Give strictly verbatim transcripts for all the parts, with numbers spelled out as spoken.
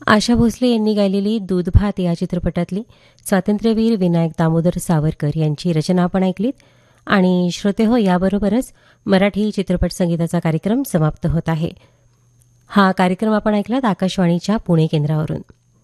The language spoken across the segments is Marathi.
आशा भोसले यांनी गायलेली दूध भात या चित्रपटातली स्वातंत्र्यवीर विनायक दामोदर सावरकर यांची रचना आपण ऐकलीत. आणि श्रोते हो, याबरोबरच मराठी चित्रपट संगीताचा कार्यक्रम समाप्त होत आहे. हा कार्यक्रम आपण ऐकलात आकाशवाणीच्या पुणे केंद्रावरून.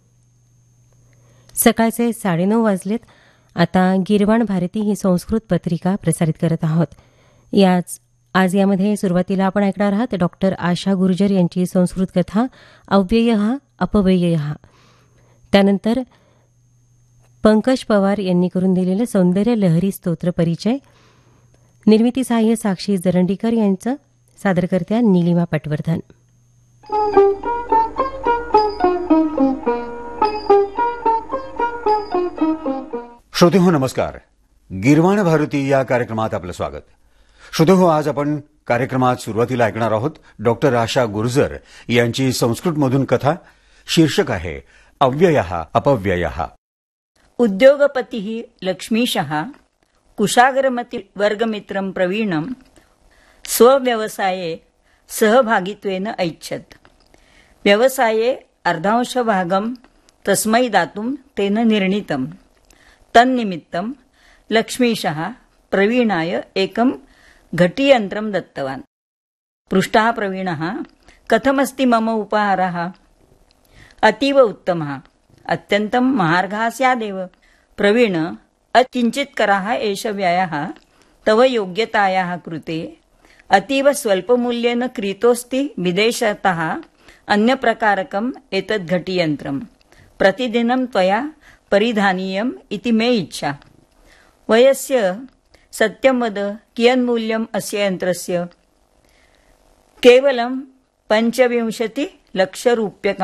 सकाळचे साडेनऊ वाजलेत. आता गीरवाण भारती ही संस्कृत पत्रिका प्रसारित करत आहोत. याच आज यामध्ये सुरुवातीला आपण ऐकणार आहात डॉक्टर आशा गुर्जर यांची संस्कृत कथा अव्ययः अपव्ययः. त्यानंतर पंकज पवार यांनी करून दिलेलं सौंदर्य लहरी स्तोत्र परिचय. निर्मिती सहाय्य साक्षी जरंडीकर यांचं, सादरकर्त्या नीलिमा पटवर्धन. श्रोते हो, नमस्कार. गीरवाण भारती या कार्यक्रमात आपलं स्वागत. श्रोते हो, आज आपण कार्यक्रमात सुरुवातीला ऐकणार आहोत डॉक्टर आशा गुर्जर यांची संस्कृतमधून कथा. शीर्षक आहे अव्ययः अपव्ययः. उद्योगपतिः लक्ष्मीशः कुशाग्रमति वर्गमित्रं प्रवीणं स्वव्यवसाये सहभागित्वेन ऐच्छत्. व्यवसाये अर्धांशभागं तस्मै दातुं तेन निर्णीतम्. तन्निमित्तं लक्ष्मीशः प्रवीणाय एकं घटीयन्त्रं दत्तवान्. पृष्टः प्रवीणः, कथमस्ति मम उपहारः? अतीव उत्तमः, अत्यन्तं महार्घः स्यादेव. प्रवीण, अकिञ्चित्करः एष व्ययः तव योग्यतायाः कृते. अतीव स्वल्पमूल्येन क्रीतोऽस्ति विदेशतः अन्यप्रकारकम् एतद् घटीयन्त्रम्. प्रतिदिनं त्वया परिधानीयम् इति मे इच्छा. वयस्य सत्यं वद, कियन्मूल्यम् अस्य यन्त्रस्य? केवलं पञ्चविंशतिलक्षरूप्यकाणि.